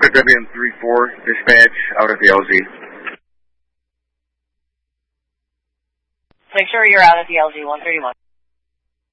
Delta WM34, dispatch out at the LZ. Make sure you're out at the LZ 131.